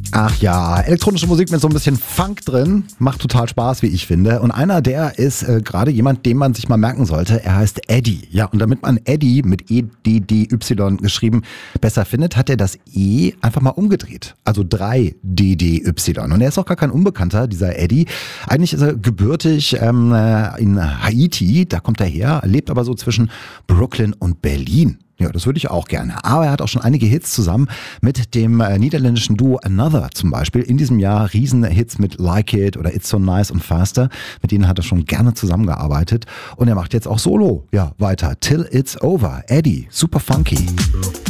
Ach ja, elektronische Musik mit so ein bisschen Funk drin, macht total Spaß, wie ich finde. Und einer, der ist gerade jemand, den man sich mal merken sollte. Er heißt Eddie. Ja, und damit man Eddie mit E-D-D-Y geschrieben besser findet, hat er das E einfach mal umgedreht. Also 3-D-D-Y. Und er ist auch gar kein Unbekannter, dieser Eddie. Eigentlich ist er gebürtig in Haiti, da kommt er her, lebt aber so zwischen Brooklyn und Berlin. Ja, das würde ich auch gerne. Aber er hat auch schon einige Hits zusammen mit dem niederländischen Duo Another zum Beispiel. In diesem Jahr Riesenhits mit Like It oder It's So Nice und Faster. Mit denen hat er schon gerne zusammengearbeitet. Und er macht jetzt auch Solo weiter. Till It's Over. Eddie, super funky.